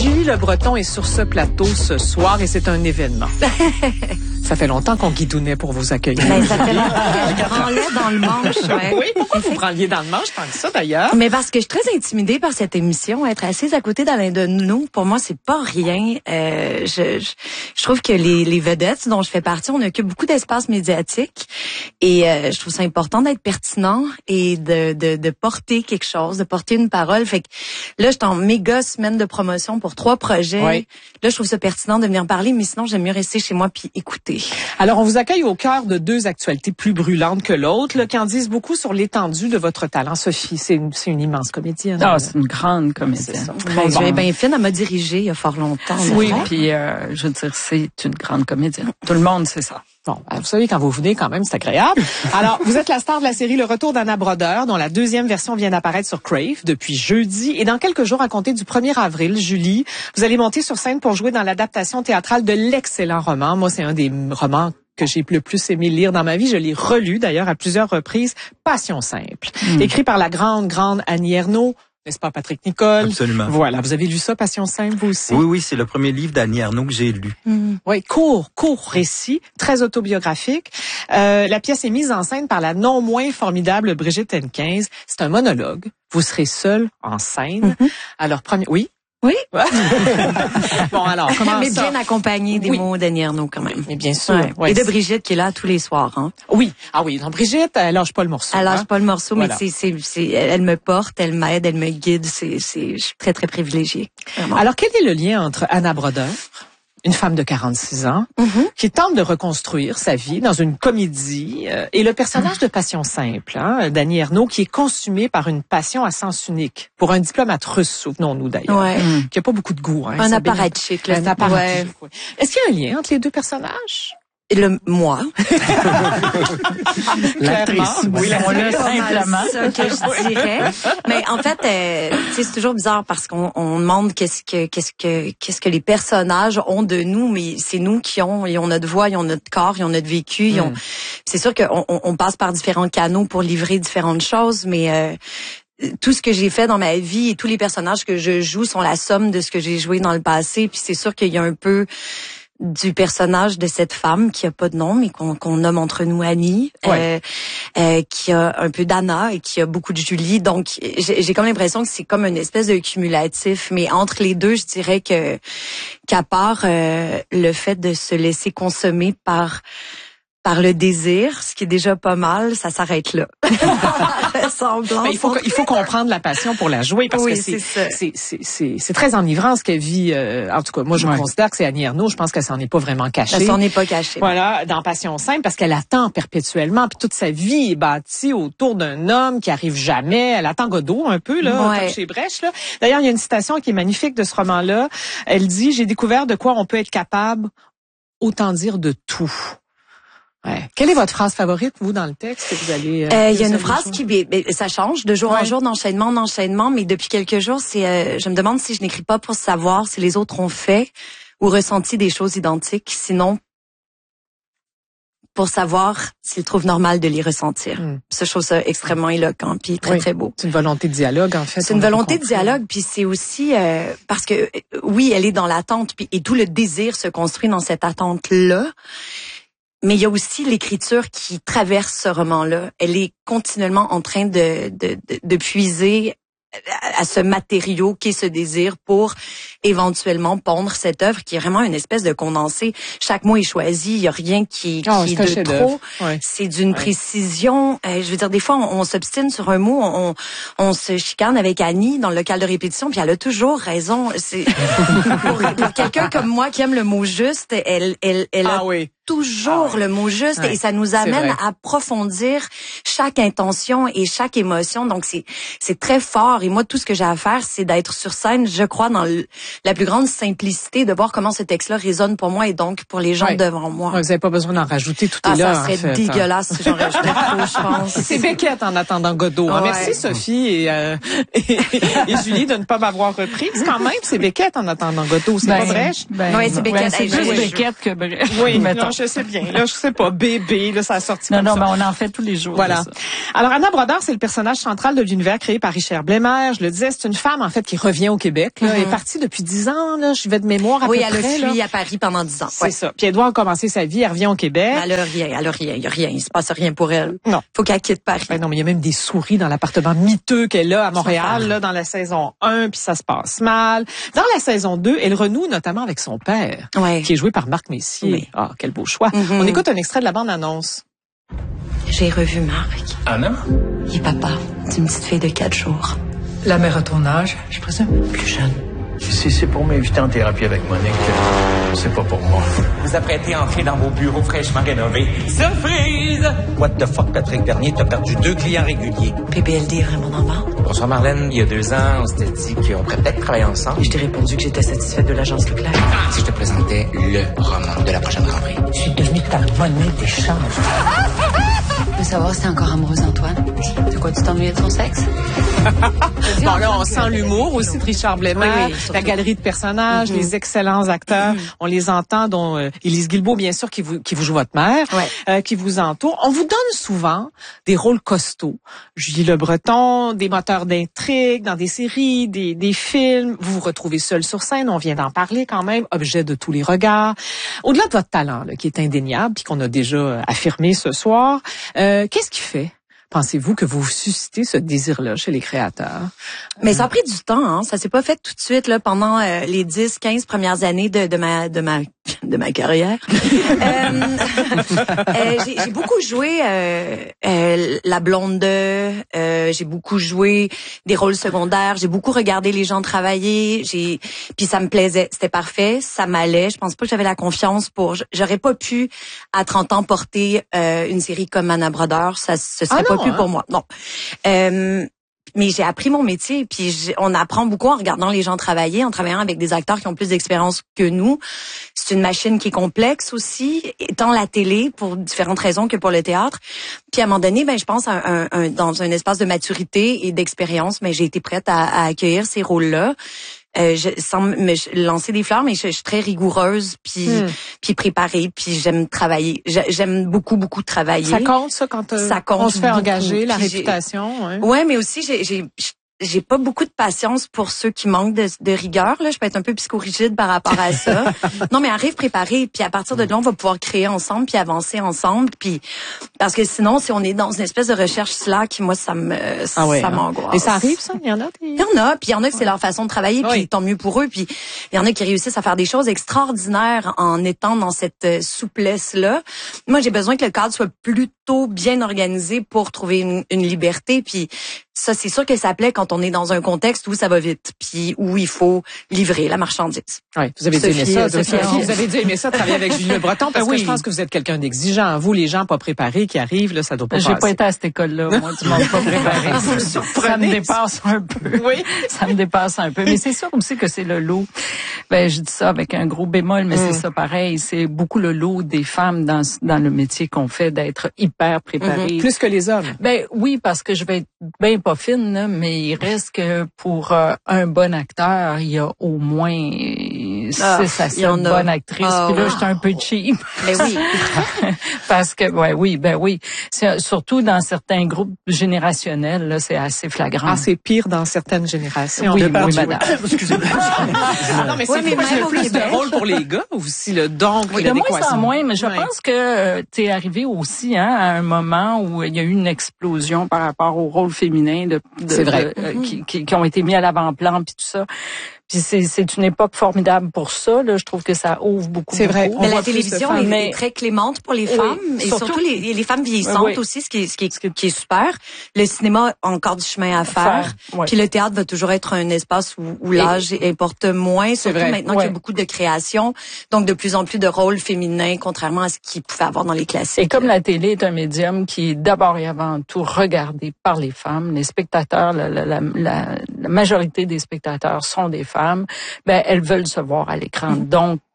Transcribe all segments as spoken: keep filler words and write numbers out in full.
Julie Le Breton est sur ce plateau ce soir et c'est un événement. Ça fait longtemps qu'on guidounait pour vous accueillir. Ben, ça fait longtemps que je branlais dans le manche. Ouais. Oui, pourquoi vous branliez dans le manche tant que ça d'ailleurs? Mais parce que je suis très intimidée par cette émission. Être assise à côté d'Alain Deneau, pour moi, c'est pas rien. Euh, je, je, je trouve que les, les vedettes dont je fais partie, on occupe beaucoup d'espace médiatique. Et euh, je trouve ça important d'être pertinent et de, de, de porter quelque chose, de porter une parole. Fait que là, je suis en méga semaine de promotion pour trois projets. Oui. Là, je trouve ça pertinent de venir parler, mais sinon, j'aime mieux rester chez moi puis écouter. Alors, on vous accueille au cœur de deux actualités plus brûlantes que l'autre, là, qui en disent beaucoup sur l'étendue de votre talent. Sophie, c'est une, c'est une immense comédienne. Ah, c'est une grande comédienne. Ben, bon, je bien fine, elle m'a dirigée il y a fort longtemps. Oui, puis euh, je veux dire, c'est une grande comédienne. Tout le monde sait ça. Bon, vous savez, quand vous venez, quand même, c'est agréable. Alors, vous êtes la star de la série Le Retour d'Anna Brodeur, dont la deuxième version vient d'apparaître sur Crave depuis jeudi. Et dans quelques jours, à compter du premier avril, Julie, vous allez monter sur scène pour jouer dans l'adaptation théâtrale de l'excellent roman. Moi, c'est un des romans que j'ai le plus aimé lire dans ma vie. Je l'ai relu, d'ailleurs, à plusieurs reprises. Passion simple. Mmh. Écrit par la grande, grande Annie Ernaux. N'est-ce pas, Patrick Nicole? Absolument. Voilà. Vous avez lu ça, Passion simple, vous aussi? Oui, oui, c'est le premier livre d'Annie Ernaux que j'ai lu. Mmh. Oui, court, court récit, très autobiographique. Euh, la pièce est mise en scène par la non moins formidable Brigitte Henquins. C'est un monologue. Vous serez seul en scène. Mmh. Alors, premier, oui? Oui. Bon, alors, comment mais ça? bien accompagné des oui. mots d'Annie Ernaux, quand même. Mais bien sûr. Ouais. Ouais, et de Brigitte qui est là tous les soirs. Hein. Oui. Ah oui, donc Brigitte, elle lâche pas le morceau. Elle lâche hein? pas le morceau, voilà. mais c'est, c'est, c'est, elle me porte, elle m'aide, elle me guide. C'est, c'est, je suis très, très privilégiée. Vraiment. Alors, quel est le lien entre Anna Brodeur, une femme de quarante-six ans, mm-hmm. qui tente de reconstruire sa vie dans une comédie, euh, et le personnage mm-hmm. de Passion simple, hein, d'Annie Ernaux, qui est consumé par une passion à sens unique. Pour un diplomate russe, souvenons-nous d'ailleurs, ouais. mm. qui a pas beaucoup de goût. Hein, un apparatchik. Un apparatchik, ouais. Est-ce qu'il y a un lien entre les deux personnages? Le moi. L'actrice. Oui, on l'a simplement. C'est ça que je dirais. Mais en fait, euh, c'est toujours bizarre parce qu'on on demande qu'est-ce que qu'est-ce que qu'est-ce que les personnages ont de nous, mais c'est nous qui ont, ils ont notre voix, ils ont notre corps, ils ont notre vécu. Ils ont... Mm. C'est sûr qu'on on, on passe par différents canaux pour livrer différentes choses, mais euh, tout ce que j'ai fait dans ma vie et tous les personnages que je joue sont la somme de ce que j'ai joué dans le passé. Puis c'est sûr qu'il y a un peu du personnage de cette femme qui a pas de nom mais qu'on qu'on nomme entre nous Annie, ouais. euh, euh, qui a un peu d'Anna et qui a beaucoup de Julie. Donc j'ai, j'ai comme l'impression que c'est comme une espèce de cumulatif, mais entre les deux, je dirais que qu'à part euh, le fait de se laisser consommer par par le désir, ce qui est déjà pas mal, ça s'arrête là. Ben, il faut il faut comprendre la passion pour la jouer parce oui, que c'est c'est, c'est c'est c'est c'est très enivrant ce qu'elle vit. Euh, en tout cas, moi je ouais. considère que c'est Annie Ernaux. Je pense qu'elle s'en est pas vraiment cachée. Elle s'en est pas cachée. Voilà, dans Passion simple parce qu'elle attend perpétuellement, puis toute sa vie est bâtie autour d'un homme qui arrive jamais. Elle attend Godot un peu là, ouais. comme chez Brèche là. D'ailleurs, il y a une citation qui est magnifique de ce roman-là. Elle dit: "J'ai découvert de quoi on peut être capable, autant dire de tout." Ouais. Quelle est votre phrase favorite, vous, dans le texte que vous allez... Il euh, y a une phrase qui... Ça change de jour ouais. en jour, d'enchaînement en enchaînement, mais depuis quelques jours, c'est... Euh, je me demande si je n'écris pas pour savoir si les autres ont fait ou ressenti des choses identiques, sinon pour savoir s'ils trouvent normal de les ressentir. Mm. Ça, je trouve ça extrêmement éloquent, puis très, oui. très beau. C'est une volonté de dialogue, en fait. C'est une volonté de dialogue, puis c'est aussi... Euh, parce que, oui, elle est dans l'attente, puis et tout le désir se construit dans cette attente-là. Mais il y a aussi l'écriture qui traverse ce roman-là. Elle est continuellement en train de, de, de, de puiser à ce matériau qu'est ce désir pour éventuellement pondre cette œuvre qui est vraiment une espèce de condensé. Chaque mot est choisi, il y a rien qui, qui oh, est, est de trop. Ouais. C'est d'une ouais. précision. Euh, je veux dire, des fois, on, on s'obstine sur un mot, on, on se chicane avec Annie dans le local de répétition, puis elle a toujours raison. C'est pour, pour quelqu'un comme moi qui aime le mot juste, elle, elle, elle a ah oui. toujours ah ouais. le mot juste ouais. et ça nous amène à approfondir chaque intention et chaque émotion. Donc c'est c'est très fort. Et moi, tout ce que j'ai à faire, c'est d'être sur scène, je crois, dans le, la plus grande simplicité, de voir comment ce texte-là résonne pour moi et donc pour les gens ouais. devant moi. Ouais, vous n'avez pas besoin d'en rajouter, tout ah, est là. Ça serait en fait, dégueulasse hein. si j'en rajoutais trop, je pense. C'est Beckett en attendant Godot. Ouais. Merci Sophie et, euh, et, et Julie de ne pas m'avoir reprise. Quand même, c'est Beckett en attendant Godot, c'est ben, pas Brèche? Ben, oui, c'est Beckett. Ben, c'est hey, plus Beckett que Brèche. Oui, non, je sais bien. Là, je sais pas, bébé, là, ça a sorti Non, comme non, ça. mais on en fait tous les jours. Voilà. Alors, Anna Brodeur, c'est le personnage central de l'univers créé par Richard Bleimer. Je le disais, c'est une femme, en fait, qui revient au Québec. Là. Mm-hmm. Elle est partie depuis dix ans, là. Je vais de mémoire à oui, peu elle près. Oui, elle a fui là. à Paris pendant dix ans. C'est ouais. ça. Puis elle doit recommencer sa vie. Elle revient au Québec. Elle a rien, elle a rien, il y a rien. Il se passe rien pour elle. Non. Faut qu'elle quitte Paris. Ben non, mais il y a même des souris dans l'appartement miteux qu'elle a à Montréal, là, dans la saison un, puis ça se passe mal. Dans la saison deux, elle renoue notamment avec son père, ouais. qui est joué par Marc Messier. Oui. Ah, quel beau choix. Mm-hmm. On écoute un extrait de la bande-annonce. J'ai revu Marc. Anna? Il est papa d'une petite fille de quatre jours. La mère à ton âge, je présume? Plus jeune. Si c'est pour m'inviter en thérapie avec Monique, euh, c'est pas pour moi. Vous apprêtez à entrer dans vos bureaux fraîchement rénovés. Surprise! What the fuck, Patrick Bernier, t'as perdu deux clients réguliers. P B L D est vraiment dans le bar? Bonsoir Marlène, il y a deux ans, on s'était dit qu'on pourrait peut-être travailler ensemble. Je t'ai répondu que j'étais satisfaite de l'agence Leclerc. Si je te présentais le roman de la prochaine Grand Prix. Je suis devenue ta monnaie d'échange. Je veux savoir si t'es encore amoureuse d'Antoine. De quoi tu t'ennuyais de son sexe? Bon, là, on sent l'humour aussi de Richard Bleimer, oui, oui, la galerie de personnages, mm-hmm. les excellents acteurs. Mm-hmm. On les entend, dont euh, Élise Guilbeault, bien sûr, qui vous, qui vous joue votre mère, ouais. euh, qui vous entoure. On vous donne souvent des rôles costauds. Julie Le Breton, des moteurs d'intrigue dans des séries, des, des films. Vous vous retrouvez seul sur scène, on vient d'en parler quand même, objet de tous les regards. Au-delà de votre talent, là, qui est indéniable, puis qu'on a déjà affirmé ce soir, euh, qu'est-ce qui fait, pensez-vous, que vous suscitez ce désir-là chez les créateurs? Mais ça a pris du temps, hein. Ça s'est pas fait tout de suite, là, pendant euh, les dix, quinze premières années de, de ma, de ma, de ma carrière. euh, euh, j'ai, j'ai beaucoup joué euh, euh, la blonde de, euh, j'ai beaucoup joué des rôles secondaires, j'ai beaucoup regardé les gens travailler, j'ai, puis ça me plaisait, c'était parfait, ça m'allait. Je pense pas que j'avais la confiance pour, j'aurais pas pu à trente ans porter euh, une série comme Anna Brodeur, ça ce serait ah non, pas pu hein? pour moi. Non. Euh, Mais j'ai appris mon métier, puis j'ai, on apprend beaucoup en regardant les gens travailler, en travaillant avec des acteurs qui ont plus d'expérience que nous. C'est une machine qui est complexe aussi, étant la télé, pour différentes raisons que pour le théâtre. Puis à un moment donné, ben je pense à un, un, dans un espace de maturité et d'expérience, mais j'ai été prête à, à accueillir ces rôles-là. Euh, je, sans me lancer des fleurs, mais je, je suis très rigoureuse, puis hmm. puis préparée, puis j'aime travailler. J'aime beaucoup beaucoup travailler. Ça compte ça quand euh, ça compte on se fait beaucoup. engager, la Puis réputation. Ouais. ouais, mais aussi j'ai j'ai j'ai pas beaucoup de patience pour ceux qui manquent de, de rigueur. Là, je peux être un peu psychorigide par rapport à ça. Non, mais arrive préparé, puis à partir de là, on va pouvoir créer ensemble, puis avancer ensemble, puis parce que sinon, si on est dans une espèce de recherche slack, moi, ça me ah ouais, ça hein. m'angoisse. Et ça arrive, ça? Il y en a? Des... Il y en a, puis il y en a que c'est ouais. leur façon de travailler, puis oui. tant mieux pour eux, puis il y en a qui réussissent à faire des choses extraordinaires en étant dans cette souplesse-là. Moi, j'ai besoin que le cadre soit plutôt bien organisé pour trouver une, une liberté, puis ça, c'est sûr que ça plaît quand on est dans un contexte où ça va vite, puis où il faut livrer la marchandise. Oui, vous avez dû aimer ça, Sophie, Sophie, vous avez dû aimer ça, travailler avec Julie Le Breton, parce oui. que je pense que vous êtes quelqu'un d'exigeant. Vous, les gens pas préparés qui arrivent, là, ça doit pas J'ai passer. pas été à cette école-là, moi, du monde pas préparé. Ça me dépasse un peu. Oui. Ça me dépasse un peu. Mais c'est sûr aussi que c'est le lot. Ben, je dis ça avec un gros bémol, mais mm. c'est ça pareil. C'est beaucoup le lot des femmes dans, dans le métier qu'on fait d'être hyper préparées. Mm-hmm. Plus que les hommes. Ben, oui, parce que je vais être bien pas fine, là, mais il reste que pour euh, un bon acteur, il y a au moins six ah, à sept bonnes actrices. Oh, puis là, j'étais un peu cheap. Mais oui. Parce que, ouais, oui, ben oui. C'est, surtout dans certains groupes générationnels, là, c'est assez flagrant. Ah, c'est pire dans certaines générations. Oui, oui, oui, madame. Excusez-moi. Non, mais c'est oui, mais même plus de rôle pour les gars aussi, le don, oui, de moins en moins, mais je oui. pense que euh, t'es arrivé aussi, hein, à un moment où il y a eu une explosion par rapport au rôle féminin de, de c'est vrai. De, euh, qui, qui, qui ont été mis à l'avant-plan puis tout ça. Puis c'est, c'est une époque formidable pour ça. Là, je trouve que ça ouvre beaucoup. C'est vrai. Mais la télévision est, mais... est très clémente pour les femmes oui, et surtout, surtout les, les femmes vieillissantes oui. aussi, ce qui est, ce qui est, qui est super. Le cinéma a encore du chemin à faire. faire oui. Puis le théâtre va toujours être un espace où, où l'âge et... importe moins, surtout vrai. maintenant oui. qu'il y a beaucoup de création, donc de plus en plus de rôles féminins, contrairement à ce qu'il pouvait avoir dans les classiques. Et comme la télé est un médium qui est d'abord et avant tout regardé par les femmes, les spectateurs, la, la, la, la, la majorité des spectateurs sont des femmes. Ben elles veulent se voir à l'écran. Mm-hmm. Donc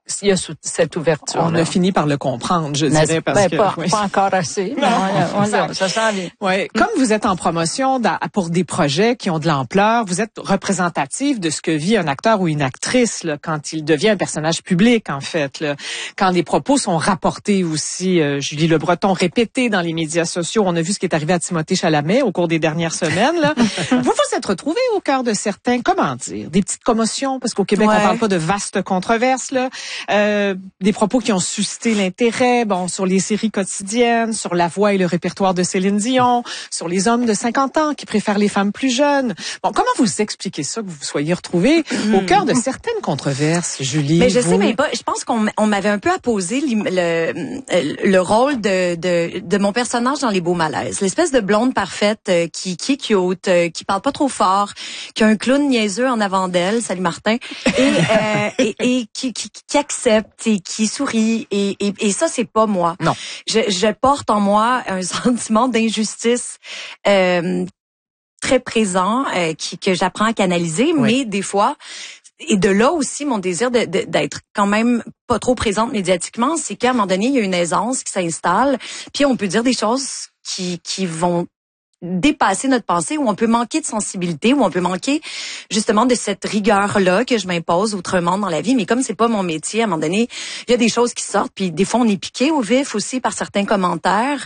il y a cette ouverture. On a fini par le comprendre, je Mais, dirais, parce ben, que pas, oui. pas encore assez. Mais on, on, ça, ça s'en vient. Ouais. Comme vous êtes en promotion pour des projets qui ont de l'ampleur, vous êtes représentatif de ce que vit un acteur ou une actrice là, quand il devient un personnage public, en fait. Là. Quand les propos sont rapportés aussi, euh, Julie Le Breton, répétés dans les médias sociaux. On a vu ce qui est arrivé à Timothée Chalamet au cours des dernières semaines. Là. vous vous êtes retrouvé au cœur de certains, comment dire, des petites commotions, parce qu'au Québec, ouais. on parle pas de vastes controverses, là. Euh, des propos qui ont suscité l'intérêt, bon, sur les séries quotidiennes, sur la voix et le répertoire de Céline Dion, sur les hommes de cinquante ans qui préfèrent les femmes plus jeunes. Bon, comment vous expliquez ça, que vous vous soyez retrouvé au cœur de certaines controverses, Julie? Mais je vous... sais même pas. Je pense qu'on on m'avait un peu apposé le, le rôle de, de, de mon personnage dans Les Beaux Malaises. L'espèce de blonde parfaite euh, qui, qui est cute, euh, qui parle pas trop fort, qui a un clown niaiseux en avant d'elle, salut Martin, et, euh, et, et qui, qui, qui accepte et qui sourit. Et, et, et ça, c'est pas moi. Non. Je, je porte en moi un sentiment d'injustice euh, très présent euh, qui, que j'apprends à canaliser, oui. mais des fois... Et de là aussi, mon désir de, de, d'être quand même pas trop présente médiatiquement, c'est qu'à un moment donné, il y a une aisance qui s'installe, puis on peut dire des choses qui, qui vont dépasser notre pensée, où on peut manquer de sensibilité, où on peut manquer justement de cette rigueur-là que je m'impose autrement dans la vie. Mais comme c'est pas mon métier, à un moment donné, il y a des choses qui sortent, puis des fois on est piqué au vif aussi par certains commentaires.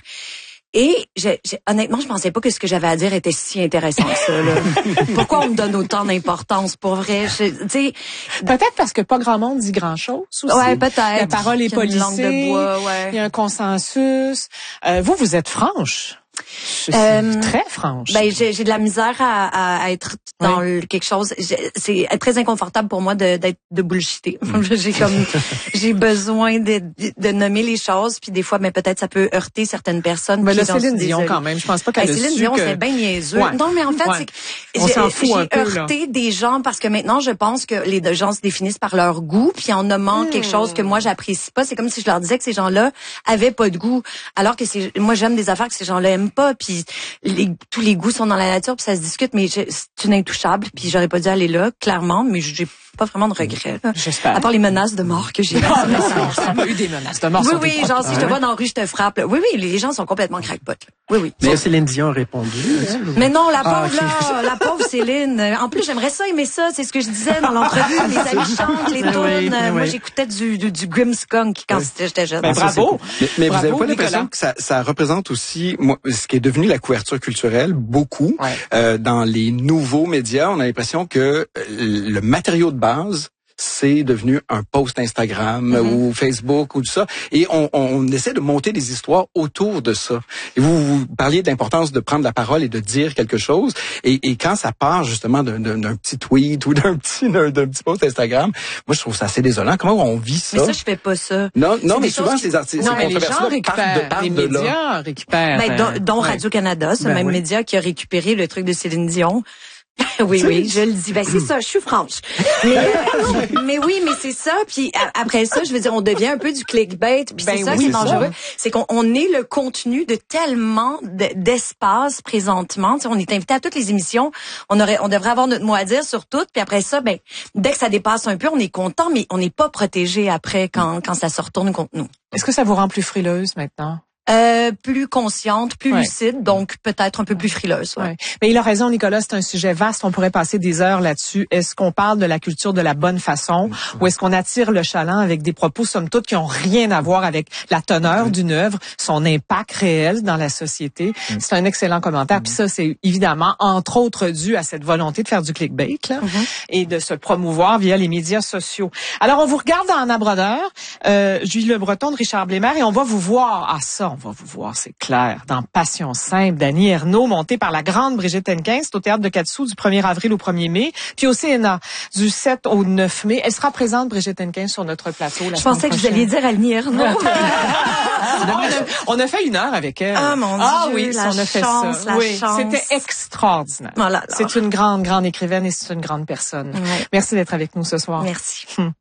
Et je, je, honnêtement, je pensais pas que ce que j'avais à dire était si intéressant que ça. Là. Pourquoi on me donne autant d'importance pour vrai? Je, peut-être parce que pas grand monde dit grand-chose aussi. Ouais, peut-être. La parole est policée. De bois, ouais. Il y a un consensus. Euh, vous, vous êtes franche. Je suis euh, très franche. Ben j'ai, j'ai de la misère à, à être dans oui. le, quelque chose. C'est très inconfortable pour moi de, d'être de bullshiter. Mm. j'ai comme j'ai besoin de, de, de nommer les choses, puis des fois, mais peut-être ça peut heurter certaines personnes. Mais là, Céline Dion quand même. Je pense pas qu'elle ben, a Céline su Dion, que... c'est bien niaiseux. Ouais. Non, mais en fait, ouais. c'est que on j'ai, s'en fout j'ai un peu, heurté là. des gens parce que maintenant, je pense que les gens se définissent par leur goût, puis en nommant mm. quelque chose que moi j'apprécie pas, c'est comme si je leur disais que ces gens-là avaient pas de goût, alors que c'est moi j'aime des affaires que ces gens-là aiment pas, puis Les, tous les goûts sont dans la nature, puis ça se discute, mais je, c'est une intouchable, puis j'aurais pas dû aller là, clairement, mais j'ai pas vraiment de regrets. Là. J'espère. À part les menaces de mort que j'ai. Non, non, ça n'a pas eu des menaces de mort. Oui, oui, genre si je te vois dans la rue, je te frappe. Là. Oui, oui, les gens sont complètement crackpot. Oui, oui. Mais Céline Dion a répondu. Mais non, la pauvre, ah, okay. là, la pauvre Céline. En plus, j'aimerais ça aimer ça, c'est ce que je disais dans l'entrevue. Les amis chantent, les tunes. Oui, oui. Moi, j'écoutais du, du, du Grimmskunk quand oui. j'étais jeune. Ben, bravo. Mais, mais bravo, vous avez pas Nicolas. l'impression que ça, ça représente aussi moi, ce qui est devenu la couverture culturelle, beaucoup. Ouais. Euh, dans les nouveaux médias, on a l'impression que le matériau de base, c'est devenu un post Instagram mm-hmm. ou Facebook ou tout ça. Et on, on essaie de monter des histoires autour de ça. Et vous, vous parliez d'importance de prendre la parole et de dire quelque chose. Et, et quand ça part justement d'un, d'un, d'un petit tweet ou d'un petit, d'un, d'un petit post Instagram, moi, je trouve ça assez désolant. Comment on vit ça? Mais ça, je fais pas ça. Non, non, c'est mais souvent, ces artistes, non, mais les gens récupèrent, de, les de médias là. récupèrent. Ben, dont, dont ouais. Radio-Canada, ce ben même oui. média qui a récupéré le truc de Céline Dion. oui, oui, je le dis. Ben, c'est ça, je suis franche. Mais, mais oui, mais c'est ça. Puis après ça, je veux dire, on devient un peu du clickbait. Puis ben c'est ça oui, qui est dangereux. Ça. C'est qu'on on est le contenu de tellement de, d'espace présentement. Tu sais, on est invité à toutes les émissions. On aurait, on devrait avoir notre mot à dire sur toutes. Puis après ça, ben, dès que ça dépasse un peu, on est content, mais on n'est pas protégé après quand, quand ça se retourne contre nous. Est-ce que ça vous rend plus frileuse maintenant? Euh, plus consciente, plus ouais. lucide, donc peut-être un peu plus frileuse. Ouais. Ouais. Mais il a raison, Nicolas, c'est un sujet vaste. On pourrait passer des heures là-dessus. Est-ce qu'on parle de la culture de la bonne façon mmh. ou est-ce qu'on attire le chaland avec des propos, somme toute, qui ont rien à voir avec la teneur mmh. d'une œuvre, son impact réel dans la société? Mmh. C'est un excellent commentaire. Mmh. Puis ça, c'est évidemment, entre autres, dû à cette volonté de faire du clickbait là, mmh. et de se promouvoir via les médias sociaux. Alors, on vous regarde dans Anna Brodeur, euh, Julie Le Breton de Richard Blémer, et on va vous voir. Ah ça, on va vous voir, c'est clair, dans Passion simple d'Annie Ernaux, montée par la grande Brigitte Hennequin. C'est au Théâtre de Quat'Sous du premier avril au premier mai, puis au C N A du sept au neuf mai. Elle sera présente, Brigitte Hennequin, sur notre plateau la Je pensais que vous alliez dire Annie Ernaux. on, a, on a fait une heure avec elle. Ah mon ah, Dieu, oui, la on a fait chance, ça. La oui, chance. C'était extraordinaire. Oh là là. C'est une grande, grande écrivaine et c'est une grande personne. Ouais. Merci d'être avec nous ce soir. Merci. Hum.